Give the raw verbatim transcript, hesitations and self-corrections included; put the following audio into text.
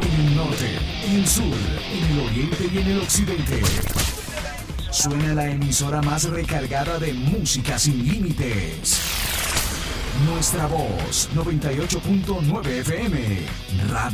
en el norte, en el sur, en el oriente y en el occidente. Suena la emisora más recargada de música sin límites. Nuestra Voz, noventa y ocho punto nueve F M. Radio